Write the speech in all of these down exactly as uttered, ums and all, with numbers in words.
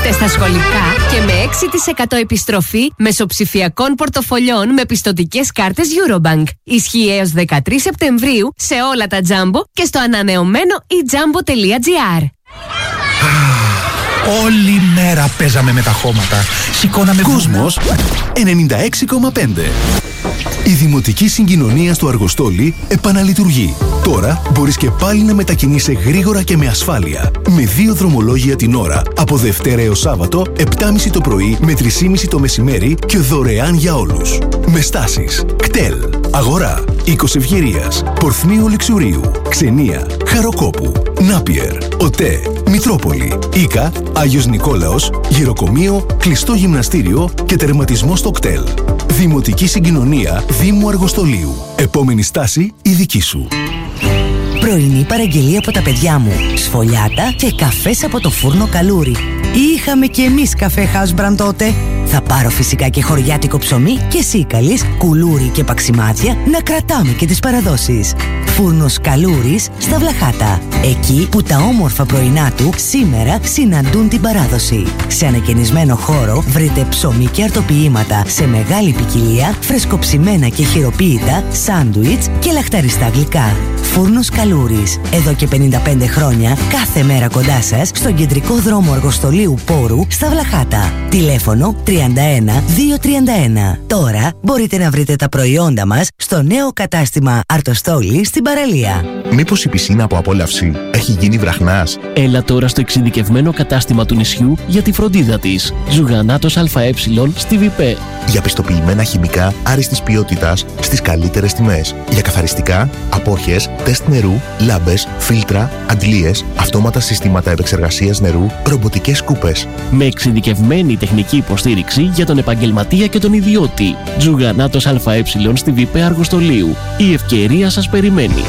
Μπείτε στα σχολικά και με έξι τοις εκατό επιστροφή μεσοψηφιακών πορτοφολιών με πιστωτικές κάρτες Eurobank. Ισχύει έως δεκατρείς Σεπτεμβρίου σε όλα τα Jumbo και στο ανανεωμένο e jumbo τελεία gr. Όλη μέρα παίζαμε με τα χώματα. Σηκώναμε Κόσμος ενενήντα έξι κόμμα πέντε. Η Δημοτική Συγκοινωνία του Αργοστόλη επαναλειτουργεί. Τώρα μπορείς και πάλι να μετακινείσαι γρήγορα και με ασφάλεια. Με δύο δρομολόγια την ώρα, από Δευτέρα έως Σάββατο, επτά και μισή το πρωί με τρεις και μισή το μεσημέρι και δωρεάν για όλους. Με στάσεις κτέλ, Αγορά, Οίκος Ευγερίας, Πορθμίου Λεξουρίου, Ξενία, Χαροκόπου, Νάπιερ, ΟΤΕ, Μητρόπολη, Ίκα, Άγιος Νικόλαος, Γεροκομείο, κλειστό γυμναστήριο και τερματισμό στο κτέλ. Δημοτική Συγκοινωνία Δήμου Αργοστολίου. Επόμενη στάση η δική σου. Πρωινή παραγγελία από τα παιδιά μου. Σφολιάτα και καφές από το φούρνο Καλούρι. Είχαμε κι εμείς καφέ House Brand τότε. Θα πάρω φυσικά και χωριάτικο ψωμί και σίκαλης, κουλούρι και παξιμάδια να κρατάμε και τις παραδόσεις. Φούρνος Καλούρης στα Βλαχάτα. Εκεί που τα όμορφα πρωινά του σήμερα συναντούν την παράδοση. Σε ανακαινισμένο χώρο βρείτε ψωμί και αρτοποιήματα σε μεγάλη ποικιλία, φρεσκοψημένα και χειροποίητα, σάντουιτς και λαχταριστά γλυκά. Φούρνος Καλούρης. Εδώ και πενήντα πέντε χρόνια, κάθε μέρα κοντά σας, στον κεντρικό δρόμο Αργοστολίου Πόρου στα Βλαχάτα. Τηλέφωνο τριάντα ένα διακόσια τριάντα ένα. Τώρα μπορείτε να βρείτε τα προϊόντα μας στο νέο κατάστημα Αρτοστόλη στην παραλία. Μήπως η πισίνα από απόλαυση έχει γίνει βραχνάς? Έλα τώρα στο εξειδικευμένο κατάστημα του νησιού για τη φροντίδα της. Ζουγανάτος ΑΕ στη Βιπέ. Για πιστοποιημένα χημικά άριστης ποιότητας στις καλύτερες τιμές. Για καθαριστικά, απόχες, τεστ νερού, λάμπες, φίλτρα, αντλίες, αυτόματα συστήματα επεξεργασίας νερού, ρομποτικές σκούπες. Με εξειδικευμένη τεχνική υποστήριξη για τον επαγγελματία και τον ιδιώτη. Ζουγανάτος ΑΕ στη Βιπέ Αργοστολίου. Η ευκαιρία σας περιμένει.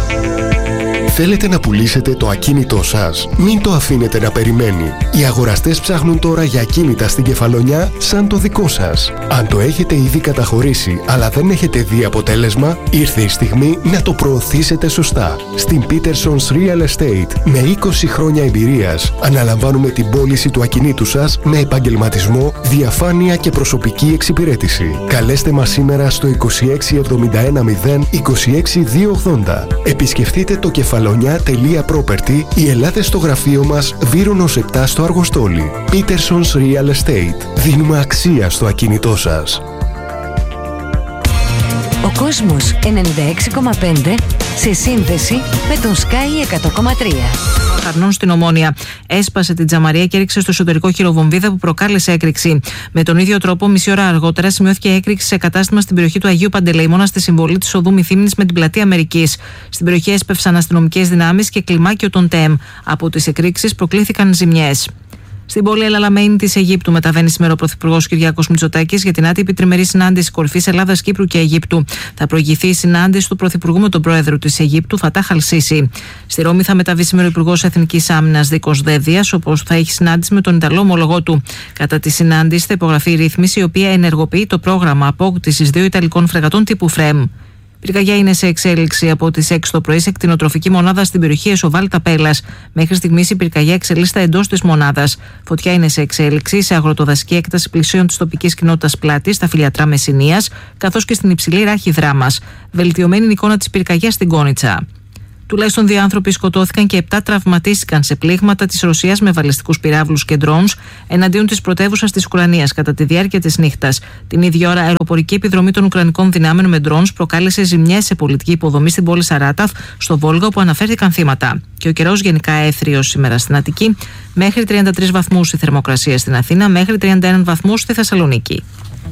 Θέλετε να πουλήσετε το ακίνητό σας? Μην το αφήνετε να περιμένει. Οι αγοραστές ψάχνουν τώρα για ακίνητα στην Κεφαλονιά σαν το δικό σας. Αν το έχετε ήδη καταχωρήσει αλλά δεν έχετε δει αποτέλεσμα, ήρθε η στιγμή να το προωθήσετε σωστά. Στην Peterson's Real Estate, με είκοσι χρόνια εμπειρίας, αναλαμβάνουμε την πώληση του ακινήτου σας με επαγγελματισμό, διαφάνεια και προσωπική εξυπηρέτηση. Καλέστε μας σήμερα στο είκοσι έξι εβδομήντα ένα μηδέν είκοσι έξι διακόσια ογδόντα. Επισκεφτείτε το κεφαλονιά τελεία property ή ελάτε στο γραφείο μας Βύρονος επτά στο Αργοστόλι. Peterson's Real Estate. Δίνουμε αξία στο ακίνητό σας. Ο κόσμος ενενήντα έξι κόμμα πέντε σε σύνδεση με τον Sky εκατό κόμμα τρία. Χαρνών στην Ομόνια έσπασε την τζαμαρία και έριξε στο εσωτερικό χειροβομβίδα που προκάλεσε έκρηξη. Με τον ίδιο τρόπο, μισή ώρα αργότερα, σημειώθηκε έκρηξη σε κατάστημα στην περιοχή του Αγίου Παντελεήμωνα στη συμβολή της οδού Μυθύμνης με την πλατεία Αμερικής. Στην περιοχή έσπευσαν αστυνομικές δυνάμεις και κλιμάκιο των ΤΕΜ. Από τις εκρήξεις προκλήθηκαν ζημιές. Στην πόλη Ελαλαμένη της Αιγύπτου μεταβαίνει σήμερα ο Πρωθυπουργός Κυριάκος Μητσοτάκης για την άτυπη τριμερή συνάντηση κορυφής Ελλάδας, Κύπρου και Αιγύπτου. Θα προηγηθεί η συνάντηση του Πρωθυπουργού με τον Πρόεδρο της Αιγύπτου, Φατάχ Αλ-Σίσι. Στη Ρώμη θα μεταβεί σήμερα ο Υπουργός Εθνικής Άμυνας Δίκος Δέδιας, όπως θα έχει συνάντηση με τον Ιταλό ομολογό του. Κατά τη συνάντηση θα υπογραφεί η ρύθμιση, η οποία ενεργοποιεί το πρόγραμμα απόκτησης δύο Ιταλικών φρεγατών τύπου Φρέμ. Πυρκαγιά είναι σε εξέλιξη από τις έξι το πρωί σε κτηνοτροφική μονάδα στην περιοχή Εσοβάλ Ταπέλας. Μέχρι στιγμής η πυρκαγιά εξελίσσεται εντός της μονάδας. Φωτιά είναι σε εξέλιξη σε αγροτοδασική έκταση πλησίων της τοπικής κοινότητας Πλάτης, στα Φιλιατρά Μεσσηνίας, καθώς και στην υψηλή ράχη Δράμας. Βελτιωμένη είναι η εικόνα της πυρκαγιάς στην Κόνιτσα. Τουλάχιστον δύο άνθρωποι σκοτώθηκαν και επτά τραυματίστηκαν σε πλήγματα της Ρωσίας με βαλιστικούς πυράβλους και ντρόουνς εναντίον της πρωτεύουσας της Ουκρανίας κατά τη διάρκεια της νύχτας. Την ίδια ώρα, αεροπορική επιδρομή των Ουκρανικών δυνάμεων με ντρόουνς προκάλεσε ζημιές σε πολιτική υποδομή στην πόλη Σαράταφ, στο Βόλγα, όπου αναφέρθηκαν θύματα. Και ο καιρός γενικά έθριος σήμερα στην Αττική, μέχρι τριάντα τρεις βαθμούς η θερμοκρασία στην Αθήνα, μέχρι τριάντα ένα βαθμούς στη Θεσσαλονίκη.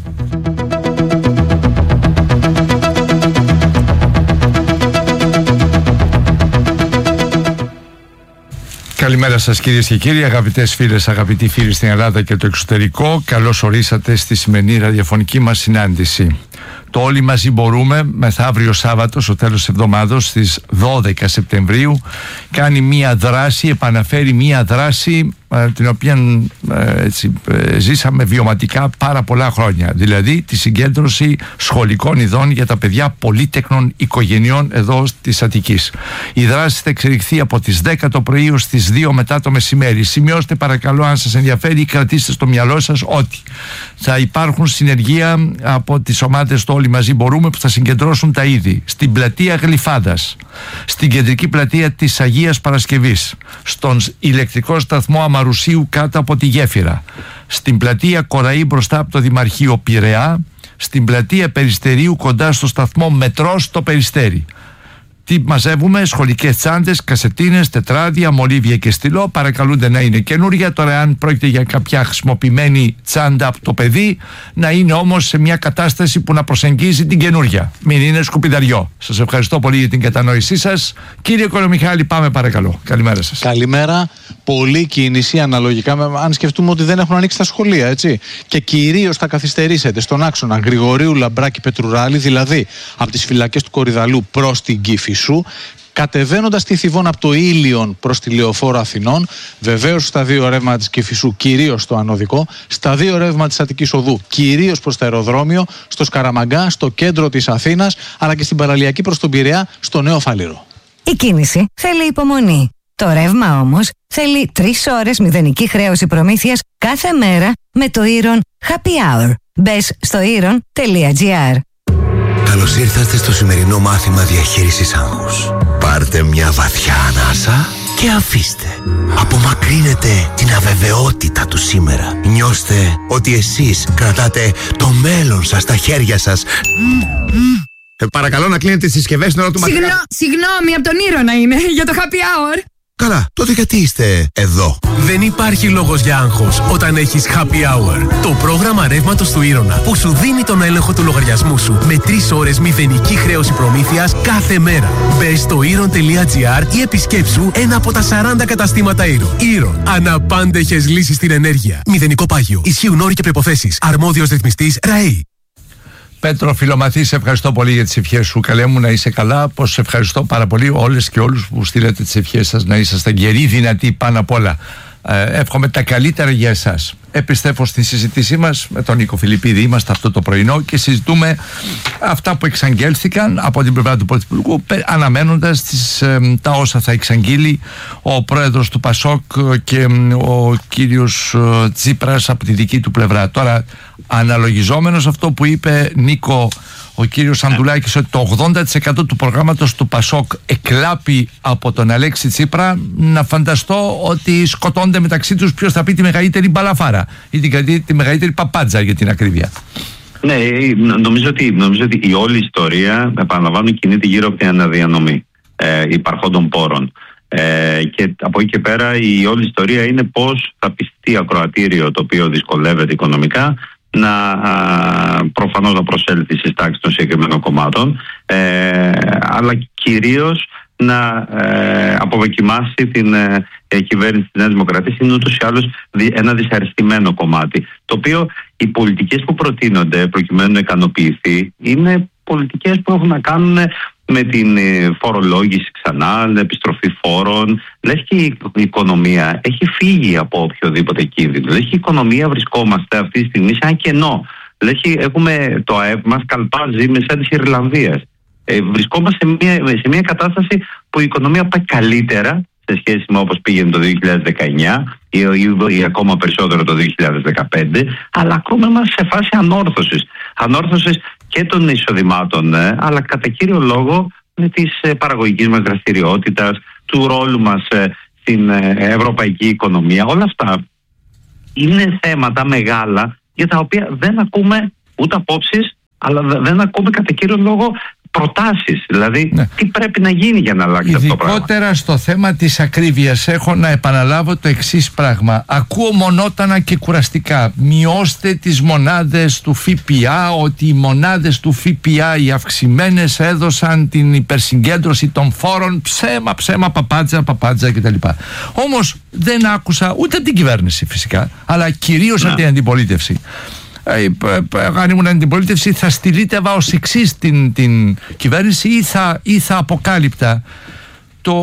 Καλημέρα σας κυρίες και κύριοι, αγαπητές φίλες, αγαπητοί φίλοι στην Ελλάδα και το εξωτερικό. Καλώς ορίσατε στη σημερινή ραδιοφωνική μας συνάντηση. Το Όλοι Μαζί Μπορούμε, μεθαύριο Σάββατο, στο τέλος της εβδομάδος, στις δώδεκα Σεπτεμβρίου, κάνει μία δράση, επαναφέρει μία δράση την οποία έτσι, ζήσαμε βιωματικά πάρα πολλά χρόνια, δηλαδή τη συγκέντρωση σχολικών ειδών για τα παιδιά πολύτεκνων οικογενειών εδώ της Αττικής. Η δράση θα εξελιχθεί από τις δέκα το πρωί ως τις δύο μετά το μεσημέρι. Σημειώστε παρακαλώ, αν σας ενδιαφέρει, κρατήστε στο μυαλό σας ότι θα υπάρχουν συνεργεία από τις ομάδες του Όλοι Μαζί Μπορούμε που θα συγκεντρώσουν τα είδη στην πλατεία Γλυφάδας, στην κεντρική πλατεία της Αγίας Παρασκευής, στον ηλεκτρικό σταθμό Αμαρουσίου κάτω από τη Γέφυρα, στην πλατεία Κοραή μπροστά από το Δημαρχείο Πειραιά, στην πλατεία Περιστερίου κοντά στο σταθμό Μετρό στο Περιστέρι. Τι μαζεύουμε? Σχολικές τσάντες, κασετίνες, τετράδια, μολύβια και στυλό. Παρακαλούνται να είναι καινούρια. Τώρα, αν πρόκειται για κάποια χρησιμοποιημένη τσάντα από το παιδί, να είναι όμως σε μια κατάσταση που να προσεγγίζει την καινούρια. Μην είναι σκουπιδαριό. Σας ευχαριστώ πολύ για την κατανόησή σας. Κύριε Κολομιχάλη, πάμε παρακαλώ. Καλημέρα σας. Καλημέρα. Πολλή κίνηση αναλογικά, με, αν σκεφτούμε ότι δεν έχουν ανοίξει τα σχολεία, έτσι. Και κυρίως θα καθυστερήσετε στον άξονα Γρηγορίου Λαμπράκη Πετρουράλη, δηλαδή από τις φυλακές του Κορυδαλού προς την Κηφισού, κατεβαίνοντας τη Θηβών από το Ήλιον προς τη Λεωφόρο Αθηνών, βεβαίως στα δύο ρεύματα της Κηφισού, κυρίως στο ανωδικό, στα δύο ρεύματα της Αττικής Οδού, κυρίως προς το αεροδρόμιο, στο Σκαραμαγκά, στο κέντρο της Αθήνας, αλλά και στην παραλιακή προς τον Πειραιά, στο Νέο Φάληρο. Η κίνηση θέλει υπομονή. Το ρεύμα όμως θέλει τρεις ώρες μηδενική χρέωση προμήθειας κάθε μέρα με το Iron Happy Hour. Μπες στο iron τελεία gr. Καλώς ήρθατε στο σημερινό μάθημα διαχείρισης άγχους. Πάρτε μια βαθιά ανάσα και αφήστε. Απομακρύνετε την αβεβαιότητα του σήμερα. Νιώστε ότι εσείς κρατάτε το μέλλον σας στα χέρια σας. Ε, παρακαλώ να κλείνετε τις συσκευές στην ώρα του μαθήματος. Συγγνώ, συγγνώμη, από τον Ήρωνα είμαι, για το Happy Hour. Καλά, τότε γιατί είστε εδώ? Δεν υπάρχει λόγος για άγχος όταν έχεις Happy Hour. Το πρόγραμμα ρεύματος του Ήρωνα που σου δίνει τον έλεγχο του λογαριασμού σου με τρεις ώρες μηδενική χρέωση προμήθειας κάθε μέρα. Μπες στο iron τελεία gr ή επισκέψου ένα από τα σαράντα καταστήματα Iron. Iron. Αναπάντεχες λύσεις στην ενέργεια. Μηδενικό πάγιο. Ισχύουν όροι και προϋποθέσεις. Αρμόδιος ρυθμιστής ΡΑΕΗ. Πέτρο Φιλομαθή, σε ευχαριστώ πολύ για τις ευχές σου. Καλέ μου, να είσαι καλά. Πως σε ευχαριστώ πάρα πολύ όλες και όλους που στείλατε τις ευχές σας, να είσαστε γεροί, δυνατοί πάνω απ' όλα. Ε, εύχομαι τα καλύτερα για εσάς. Επιστρέφω στη συζήτησή μας με τον Νίκο Φιλιππίδη. Είμαστε αυτό το πρωινό και συζητούμε αυτά που εξαγγέλθηκαν από την πλευρά του Πρωθυπουργού, αναμένοντας τις, ε, τα όσα θα εξαγγείλει ο πρόεδρος του Πασόκ και ε, ο κύριος ε, Τσίπρας από τη δική του πλευρά. Τώρα, αναλογιζόμενος αυτό που είπε, Νίκο, ο κύριος Ανδουλάκης, ότι το ογδόντα τοις εκατό του προγράμματος του Πασόκ εκλάπει από τον Αλέξη Τσίπρα, να φανταστώ ότι σκοτώνται μεταξύ τους ποιος θα πει τη μεγαλύτερη μπαλαφάρα ή τη, τη μεγαλύτερη παπάντζα, για την ακρίβεια. Ναι, νομίζω ότι, νομίζω ότι η όλη ιστορία, επαναλαμβάνω, κινείται γύρω από την αναδιανομή ε, υπαρχόντων πόρων. Ε, και από εκεί και πέρα η όλη ιστορία είναι πώς θα πιστεί ακροατήριο, το οποίο δυσκολεύεται οικονομικά, να α, προφανώς να προσέλθει στις τάξεις των συγκεκριμένων κομμάτων, ε, αλλά κυρίως να ε, αποδοκιμάσει την ε, κυβέρνηση της Νέας Δημοκρατίας. Είναι ούτως ή άλλως δι, ένα δυσαρεστημένο κομμάτι, το οποίο οι πολιτικές που προτείνονται προκειμένου να ικανοποιηθεί είναι πολιτικές που έχουν να κάνουν με την φορολόγηση ξανά, την επιστροφή φόρων. Λες και η οικονομία έχει φύγει από οποιοδήποτε κίνδυνο. Λες και η οικονομία βρισκόμαστε αυτή τη στιγμή σε ένα κενό. Λες και έχουμε το ΑΕΠ μας καλπάζει μέσα της Ιρλανδίας. Ε, βρισκόμαστε σε μια, σε μια κατάσταση που η οικονομία πάει καλύτερα σε σχέση με όπως πήγαινε το δύο χιλιάδες δεκαεννιά ή, ή, ή ακόμα περισσότερο το δύο χιλιάδες δεκαπέντε, αλλά ακόμα είμαστε σε φάση ανόρθωσης. Ανόρθωσης και των εισοδημάτων, ε, αλλά κατά κύριο λόγο με της ε, παραγωγικής μας δραστηριότητας, του ρόλου μας ε, στην ε, ευρωπαϊκή οικονομία. Όλα αυτά είναι θέματα μεγάλα για τα οποία δεν ακούμε ούτε απόψεις, αλλά δεν ακούμε κατά κύριο λόγο προτάσεις. Δηλαδή, ναι, τι πρέπει να γίνει για να αλλάξει αυτό το πράγμα. Ειδικότερα στο θέμα της ακρίβειας, έχω να επαναλάβω το εξής πράγμα. Ακούω μονότανα και κουραστικά. Μειώστε τις μονάδες του ΦΠΑ, ότι οι μονάδες του ΦΠΑ οι αυξημένες έδωσαν την υπερσυγκέντρωση των φόρων. Ψέμα, ψέμα, παπάντζα, παπάντζα κτλ. Όμως δεν άκουσα ούτε από την κυβέρνηση φυσικά, αλλά κυρίως από την αντιπολίτευση. Αν ήμουν αντιπολίτευση, θα στυλίτευα ως εξής την, την κυβέρνηση ή θα, ή θα αποκάλυπτα το, το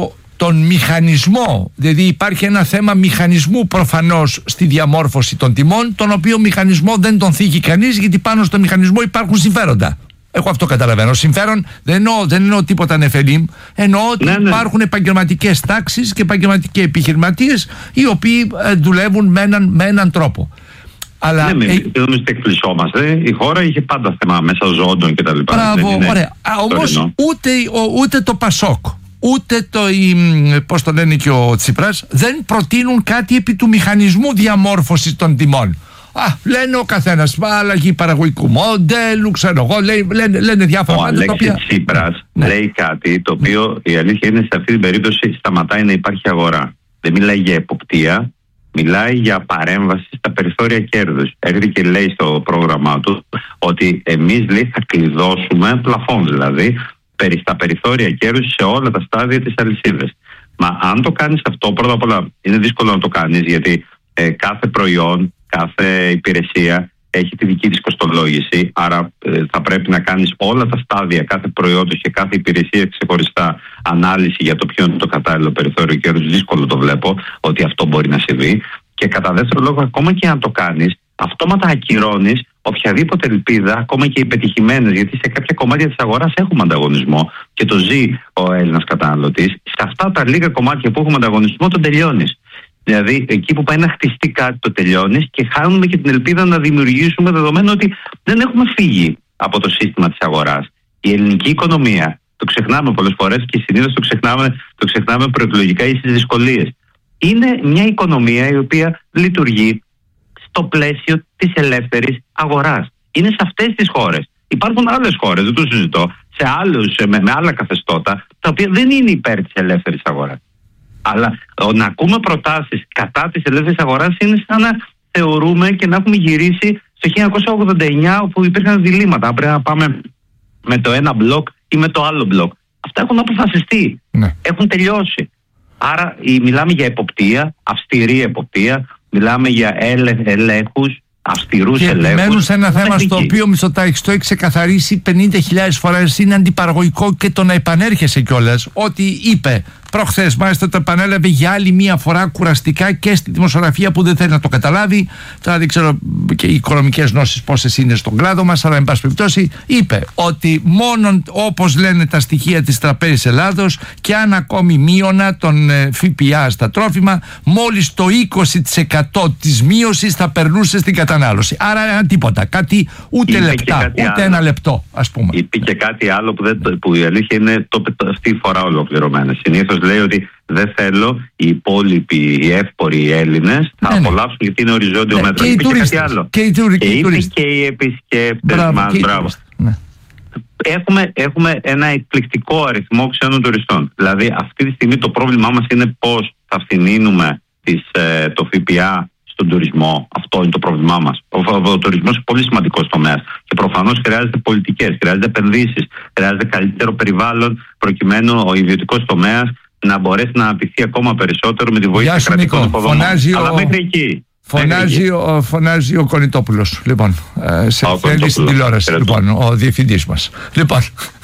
τον μηχανισμό, δηλαδή υπάρχει ένα θέμα μηχανισμού προφανώς στη διαμόρφωση των τιμών, τον οποίο μηχανισμό δεν τον θίγει κανείς, γιατί πάνω στο μηχανισμό υπάρχουν συμφέροντα. Εγώ αυτό καταλαβαίνω. Συμφέρον δεν εννοώ, δεν εννοώ τίποτα νεφελίμ. Εννοώ ότι ναι, ναι. υπάρχουν επαγγελματικές τάξεις και επαγγελματικοί επιχειρηματίες οι οποίοι ε, δουλεύουν με έναν, με έναν τρόπο. Αλλά, ναι, ε... μην νομίζετε εκπλησόμαστε. Η χώρα είχε πάντα θέμα μέσα ζώντων κτλ. Μπράβο, ωραία. Όμως ούτε, ούτε το Πασόκ, ούτε το, πώς το λένε και ο Τσίπρας, δεν προτείνουν κάτι επί του μηχανισμού διαμόρφωσης των τιμών. Α, λένε ο καθένας, αλλαγή παραγωγικού μοντέλου, ξέρω εγώ, λένε, λένε, λένε διάφορα. Ο Αλέξης οποία... Τσίπρας ναι. λέει κάτι το οποίο η αλήθεια είναι σε αυτή την περίπτωση σταματάει να υπάρχει αγορά. Δεν μιλάει για εποπτεία, μιλάει για παρέμβαση στα περιθώρια κέρδους. Έρχεται και λέει στο πρόγραμμά του ότι εμείς λέει θα κλειδώσουμε πλαφόν, δηλαδή περί στα περιθώρια κέρδους σε όλα τα στάδια της αλυσίδας. Μα αν το κάνεις αυτό, πρώτα απ' όλα είναι δύσκολο να το κάνεις, γιατί ε, κάθε προϊόν, κάθε υπηρεσία έχει τη δική της κοστολόγηση, άρα ε, θα πρέπει να κάνεις όλα τα στάδια κάθε προϊόντος και κάθε υπηρεσία ξεχωριστά ανάλυση για το ποιο είναι το κατάλληλο περιθώριο κέρδους. Δύσκολο το βλέπω ότι αυτό μπορεί να συμβεί. Και κατά δεύτερο λόγο, ακόμα και αν το κάνεις, αυτόματα ακυρώνεις οποιαδήποτε ελπίδα, ακόμα και οι πετυχημένες, γιατί σε κάποια κομμάτια της αγοράς έχουμε ανταγωνισμό και το ζει ο Έλληνας καταναλωτής. Σε αυτά τα λίγα κομμάτια που έχουμε ανταγωνισμό, τον τελειώνεις. Δηλαδή, εκεί που πάει να χτιστεί κάτι, το τελειώνεις και χάνουμε και την ελπίδα να δημιουργήσουμε, δεδομένου ότι δεν έχουμε φύγει από το σύστημα της αγοράς. Η ελληνική οικονομία, το ξεχνάμε πολλές φορές και συνήθως το ξεχνάμε, το ξεχνάμε προεκλογικά ή στις δυσκολίες. Είναι μια οικονομία η οποία λειτουργεί στο πλαίσιο της ελεύθερης αγοράς. Είναι σε αυτές τις χώρες. Υπάρχουν άλλες χώρες, δεν το συζητώ, σε άλλους, με, με άλλα καθεστώτα, τα οποία δεν είναι υπέρ της ελεύθερης αγοράς. Αλλά να ακούμε προτάσεις κατά της ελεύθερης αγοράς είναι σαν να θεωρούμε και να έχουμε γυρίσει στο χίλια εννιακόσια ογδόντα εννιά, όπου υπήρχαν διλήμματα. Πρέπει να πάμε με το ένα μπλοκ ή με το άλλο μπλοκ. Αυτά έχουν αποφασιστεί. Ναι. Έχουν τελειώσει. Άρα μιλάμε για εποπτεία, αυστηρή εποπτεία, μιλάμε για ελε, ελέγχους, αυστηρούς και ελέγχους. Μένουν σε ένα θέμα στο οποίο Μητσοτάκης το έχει ξεκαθαρίσει πενήντα χιλιάδες φορές. Είναι αντιπαραγωγικό και το να επανέρχεσαι κιόλας. Ότι είπε προχθές, μάλιστα το επανέλαβε για άλλη μία φορά κουραστικά και στη δημοσιογραφία που δεν θέλει να το καταλάβει. Τώρα δεν ξέρω και οι οικονομικές γνώσεις πόσες είναι στον κλάδο μας, αλλά εν πάση περιπτώσει είπε ότι μόνο όπως λένε τα στοιχεία της Τραπέζης Ελλάδος και αν ακόμη μείωνα τον ε, ΦΠΑ στα τρόφιμα, μόλις το είκοσι τοις εκατό της μείωσης θα περνούσε στην κατανάλωση. Άρα ένα τίποτα, κάτι ούτε είπε λεπτά, ούτε άλλο. Ένα λεπτό, ας πούμε. Είπε και κάτι άλλο που, δεν, που η αλήθεια είναι το, αυτή η φορά ολοκληρωμένα. Συνήθως λέει ότι δεν θέλω οι υπόλοιποι, οι εύποροι Έλληνες θα ναι, απολαύσουν ναι. γιατί είναι οριζόντιο ναι, μέτρο. Και είπε και κάτι άλλο. Και, οι τουρι, και, και, είπε και οι επισκέπτες μας. Μπράβο. Ναι. Έχουμε, έχουμε ένα εκπληκτικό αριθμό ξένων τουριστών. Δηλαδή αυτή τη στιγμή το πρόβλημά μας είναι πώς θα φθηνίνουμε τις, ε, το ΦΠΑ στον τουρισμό. Αυτό είναι το πρόβλημά μας. Ο, ο, ο τουρισμός είναι πολύ σημαντικός τομέας και προφανώς χρειάζεται πολιτικές, χρειάζεται επενδύσεις, χρειάζεται καλύτερο περιβάλλον προκειμένου ο ιδιωτικός τομέας να μπορέσει να αναπτυχθεί ακόμα περισσότερο με τη βοήθεια κρατικών υποδομών. Αλλά μέχρι εκεί. Φωνάζει ο, φωνάζει ο Κονιτόπουλος. Λοιπόν, ε, σε θέλει στην τηλεόραση. Λοιπόν, ο διευθυντής μας. Λοιπόν,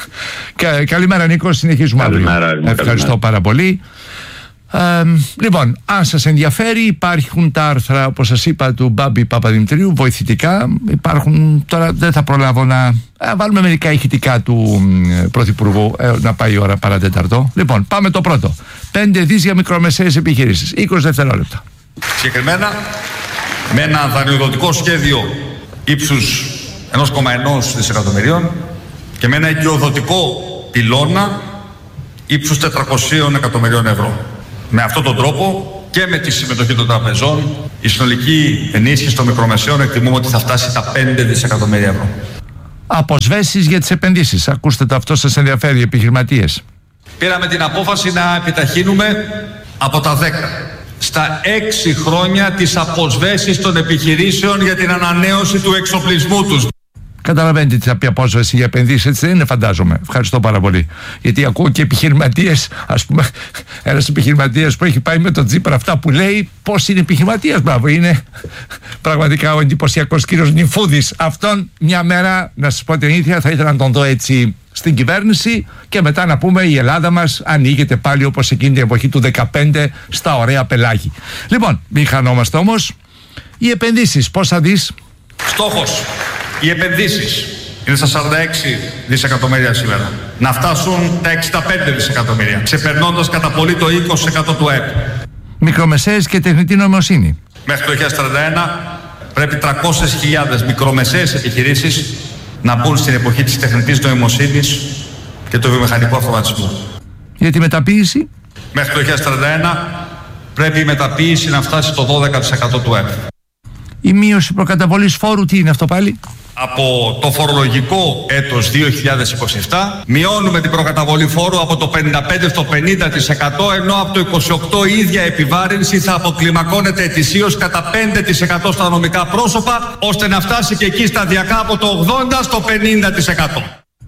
κα, καλημέρα Νίκο, συνεχίζουμε αύριο. Ευχαριστώ καλημέρα. πάρα πολύ. Ε, λοιπόν, αν σας ενδιαφέρει, υπάρχουν τα άρθρα, όπως σας είπα, του Μπάμπη Παπαδημητρίου, βοηθητικά. Υπάρχουν, τώρα δεν θα προλάβω να ε, βάλουμε μερικά ηχητικά του ε, Πρωθυπουργού, ε, να πάει η ώρα παρατέταρτο. Λοιπόν, πάμε το πρώτο. Πέντε δις για μικρομεσαίες επιχειρήσεις. είκοσι δευτερόλεπτα. Συγκεκριμένα, με ένα δανειοδοτικό σχέδιο ύψους ένα κόμμα ένα δισεκατομμυρίων και με ένα οικειοδοτικό πυλώνα ύψους τετρακόσια εκατομμυρίων ευρώ. Με αυτόν τον τρόπο και με τη συμμετοχή των τραπεζών, η συνολική ενίσχυση των μικρομεσαίων εκτιμούμε ότι θα φτάσει τα πέντε δισεκατομμύρια ευρώ. Αποσβέσεις για τις επενδύσεις. Ακούστε το, αυτό σας ενδιαφέρει, οι επιχειρηματίες. Πήραμε την απόφαση να επιταχύνουμε από τα δέκα στα έξι χρόνια τις αποσβέσεις των επιχειρήσεων για την ανανέωση του εξοπλισμού τους. Καταλαβαίνετε τι θα πει απόσβεση για επενδύσεις, έτσι δεν είναι, φαντάζομαι. Ευχαριστώ πάρα πολύ. Γιατί ακούω και επιχειρηματίες, ας πούμε, ένας επιχειρηματίας που έχει πάει με τον Τσίπρα, αυτά που λέει, πώς είναι επιχειρηματίας, μπράβο, είναι Πραγματικά ο εντυπωσιακός κύριος Νιφούδης. Αυτόν μια μέρα, να σας πω την αλήθεια, θα ήθελα να τον δω έτσι στην κυβέρνηση και μετά να πούμε η Ελλάδα μας ανοίγεται πάλι όπως εκείνη την εποχή του δεκαπέντε στα ωραία πελάγη. Λοιπόν, μην χανόμαστε όμως. Οι επενδύσεις, πώς θα δεις? Στόχος, οι επενδύσεις είναι στα σαράντα έξι δισεκατομμύρια σήμερα. Να φτάσουν τα εξήντα πέντε δισεκατομμύρια, ξεπερνώντας κατά πολύ το είκοσι τοις εκατό του ΕΠ. Μικρομεσαίες και τεχνητή νοημοσύνη. Μέχρι το δύο χιλιάδες τριάντα ένα πρέπει τριακόσιες χιλιάδες μικρομεσαίες επιχειρήσεις να μπουν στην εποχή της τεχνητής νοημοσύνης και του βιομηχανικού αυτοματισμού. Για τη μεταποίηση. Μέχρι το δύο χιλιάδες τριάντα ένα πρέπει η μεταποίηση να φτάσει το δώδεκα τοις εκατό του ΕΠ. Η μείωση προκαταβολής φόρου, τι είναι αυτό πάλι? Από το φορολογικό έτος δύο χιλιάδες είκοσι επτά μειώνουμε την προκαταβολή φόρου από το πενήντα πέντε τοις εκατό στο πενήντα τοις εκατό, ενώ από το είκοσι οκτώ η ίδια επιβάρυνση θα αποκλιμακώνεται ετησίως κατά πέντε τοις εκατό στα νομικά πρόσωπα, ώστε να φτάσει και εκεί σταδιακά από το ογδόντα τοις εκατό στο πενήντα τοις εκατό.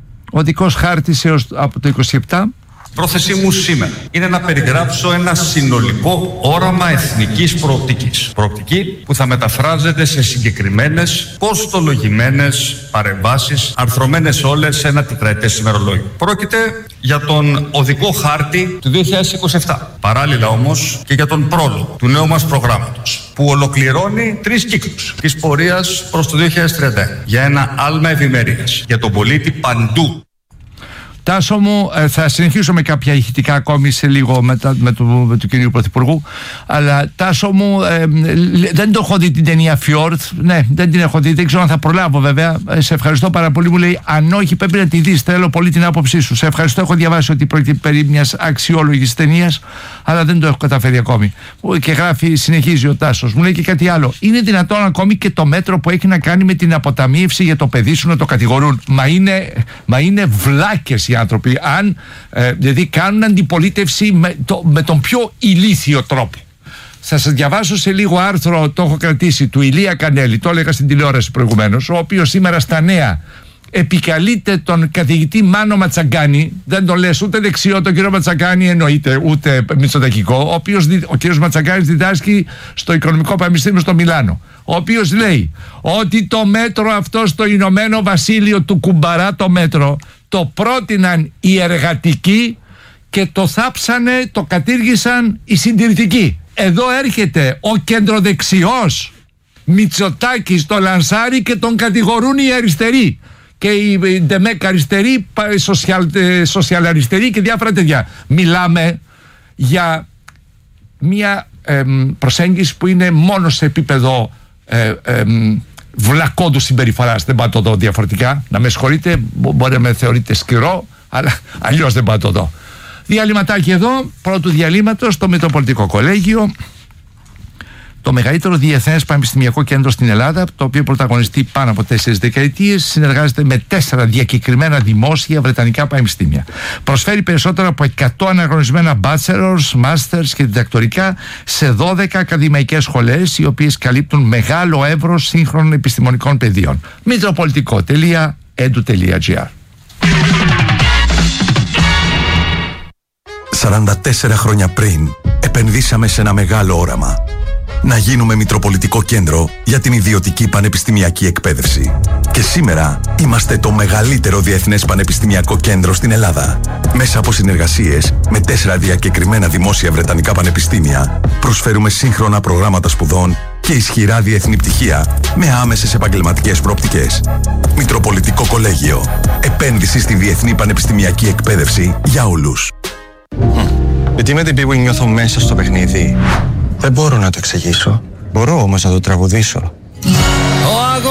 Ο δικός χάρτης έως από το είκοσι επτά. Πρόθεσή μου σήμερα είναι να περιγράψω ένα συνολικό όραμα εθνικής προοπτικής. Προοπτική που θα μεταφράζεται σε συγκεκριμένες, κοστολογημένες παρεμβάσεις, αρθρωμένες όλες σε ένα τετραετές ημερολόγιο. Πρόκειται για τον οδικό χάρτη του δύο χιλιάδες είκοσι επτά. Παράλληλα όμως και για τον πρόλογο του νέου μας προγράμματος, που ολοκληρώνει τρεις κύκλους της πορείας προς το δύο χιλιάδες τριάντα ένα για ένα άλμα ευημερίας για τον πολίτη παντού. Τάσο μου, θα συνεχίσω με κάποια ηχητικά ακόμη σε λίγο μετά με του, με του κυρίου Πρωθυπουργού. Αλλά Τάσο μου, ε, δεν το έχω δει την ταινία Fjord. Ναι, δεν την έχω δει. Δεν ξέρω αν θα προλάβω βέβαια. Σε ευχαριστώ πάρα πολύ. Μου λέει, αν όχι, πρέπει να τη δεις. Θέλω πολύ την άποψή σου. Σε ευχαριστώ. Έχω διαβάσει ότι πρόκειται περί μιας αξιόλογης ταινίας, αλλά δεν το έχω καταφέρει ακόμη. Και γράφει, συνεχίζει ο Τάσος. Μου λέει και κάτι άλλο. Είναι δυνατόν ακόμη και το μέτρο που έχει να κάνει με την αποταμίευση για το παιδί σου να το κατηγορούν? Μα είναι, μα είναι βλάκες οι άνθρωποι, αν ε, δηλαδή κάνουν αντιπολίτευση με, το, με τον πιο ηλίθιο τρόπο. Θα σας διαβάσω σε λίγο άρθρο, το έχω κρατήσει, του Ηλία Κανέλη, το έλεγα στην τηλεόραση προηγουμένως, ο οποίος σήμερα στα Νέα επικαλείται τον καθηγητή Μάνο Ματσαγκάνη. Δεν τον λες ούτε δεξιό τον κύριο Ματσαγκάνη, εννοείται, ούτε μητσοτακικό, ο οποίος, ο κύριος Ματσαγκάνης διδάσκει στο Οικονομικό Πανεπιστήμιο στο Μιλάνο, ο οποίος λέει ότι το μέτρο αυτό στο Ηνωμένο Βασίλειο του κουμπαρά το μέτρο το πρότειναν οι εργατικοί και το θάψανε, το κατήργησαν οι συντηρητικοί. Εδώ έρχεται ο κεντροδεξιός Μητσοτάκης, το λανσάρι και τον κατηγορούν οι αριστεροί και οι ντεμέκ αριστεροί, σοσιαλ, σοσιαλαριστεροί και διάφορα τέτοια. Μιλάμε για μια ε, προσέγγιση που είναι μόνο σε επίπεδο ε, ε, βλακόντου συμπεριφοράς. Δεν πάω το δω διαφορετικά. Να με συγχωρείτε, μπορεί να με θεωρείτε σκληρό, αλλά αλλιώς δεν πάω το δω. Διαλυματάκι εδώ, πρώτου διαλύματος, το Μητροπολιτικό Κολέγιο, το μεγαλύτερο διεθνές πανεπιστημιακό κέντρο στην Ελλάδα, το οποίο πρωταγωνιστεί πάνω από τέσσερις δεκαετίες, συνεργάζεται με τέσσερα διακεκριμένα δημόσια βρετανικά πανεπιστήμια. Προσφέρει περισσότερα από εκατό αναγνωρισμένα bachelors, masters και διδακτορικά σε δώδεκα ακαδημαϊκές σχολές, οι οποίες καλύπτουν μεγάλο εύρος σύγχρονων επιστημονικών πεδίων. μητροπολιτικό τελεία edu τελεία gr. σαράντα τέσσερα χρόνια πριν επενδύσαμε σε ένα μεγάλο όραμα. Να γίνουμε Μητροπολιτικό Κέντρο για την ιδιωτική πανεπιστημιακή εκπαίδευση. Και σήμερα είμαστε το μεγαλύτερο διεθνές πανεπιστημιακό κέντρο στην Ελλάδα. Μέσα από συνεργασίες με τέσσερα διακεκριμένα δημόσια βρετανικά πανεπιστήμια, προσφέρουμε σύγχρονα προγράμματα σπουδών και ισχυρά διεθνή πτυχία με άμεσες επαγγελματικές προοπτικές. Μητροπολιτικό Κολέγιο. Επένδυση στη διεθνή πανεπιστημιακή εκπαίδευση για όλους. Γιατί με την πίγου νιώθω μέσα στο παιχνίδι. Δεν μπορώ να το εξηγήσω. Μπορώ όμως να το τραγουδήσω.